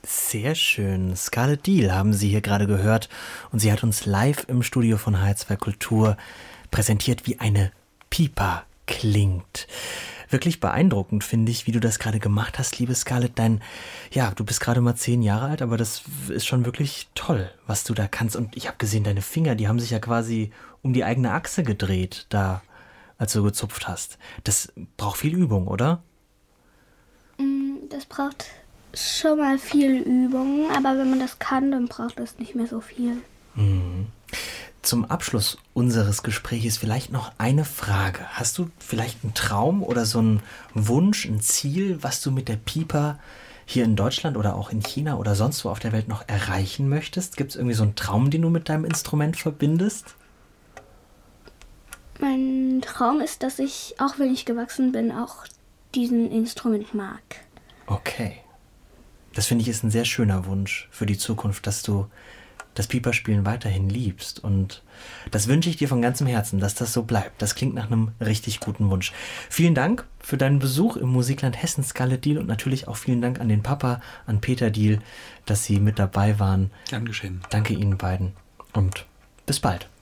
Sehr schön. Scarlett Deal haben Sie hier gerade gehört und sie hat uns live im Studio von HR2 Kultur präsentiert, wie eine Pipa klingt. Wirklich beeindruckend, finde ich, wie du das gerade gemacht hast, liebe Scarlett. Du bist gerade mal 10 Jahre alt, aber das ist schon wirklich toll, was du da kannst. Und ich habe gesehen, deine Finger, die haben sich ja quasi um die eigene Achse gedreht, da, als du gezupft hast. Das braucht viel Übung, oder? Das braucht schon mal viel Übung, aber wenn man das kann, dann braucht es nicht mehr so viel. Zum Abschluss unseres Gesprächs vielleicht noch eine Frage. Hast du vielleicht einen Traum oder so einen Wunsch, ein Ziel, was du mit der Pipa hier in Deutschland oder auch in China oder sonst wo auf der Welt noch erreichen möchtest? Gibt es irgendwie so einen Traum, den du mit deinem Instrument verbindest? Mein Traum ist, dass ich, auch wenn ich gewachsen bin, auch diesen Instrument mag. Okay. Das finde ich ist ein sehr schöner Wunsch für die Zukunft, dass du das Pipa-Spielen weiterhin liebst. Und das wünsche ich dir von ganzem Herzen, dass das so bleibt. Das klingt nach einem richtig guten Wunsch. Vielen Dank für deinen Besuch im Musikland Hessen, Scarlett Deal, und natürlich auch vielen Dank an den Papa, an Peter Deal, dass Sie mit dabei waren. Gern geschehen. Danke Ihnen beiden und bis bald.